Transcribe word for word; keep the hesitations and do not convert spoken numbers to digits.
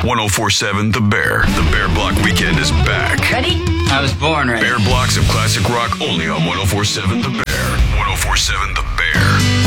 one oh four seven The Bear. The Bear Block Weekend is back. Ready? I was born ready. Bear blocks of classic rock only on one oh four seven The Bear. one oh four seven The Bear.